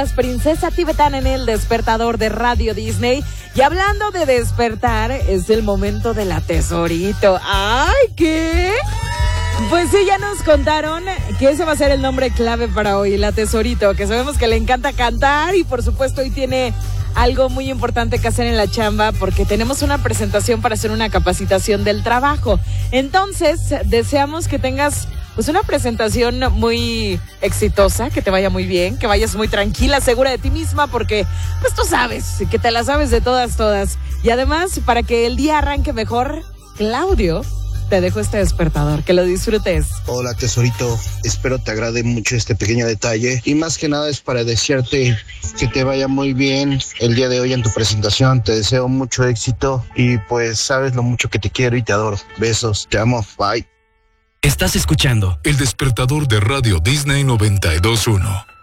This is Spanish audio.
Princesa tibetana en el despertador de Radio Disney. Y hablando de despertar, es el momento del tesorito. ¡Ay, qué! Pues sí, ya nos contaron que ese va a ser el nombre clave para hoy, el tesorito, que sabemos que le encanta cantar y por supuesto hoy tiene algo muy importante que hacer en la chamba porque tenemos una presentación para hacer una capacitación del trabajo. Entonces, deseamos que tengas pues una presentación muy exitosa, que te vaya muy bien, que vayas muy tranquila, segura de ti misma, porque pues tú sabes, que te la sabes de todas. Y además, para que el día arranque mejor, Claudio, te dejo este despertador, que lo disfrutes. Hola tesorito, espero te agrade mucho este pequeño detalle y más que nada es para desearte que te vaya muy bien el día de hoy en tu presentación. Te deseo mucho éxito y pues sabes lo mucho que te quiero y te adoro. Besos, te amo, bye. Estás escuchando El despertador de Radio Disney 92.1.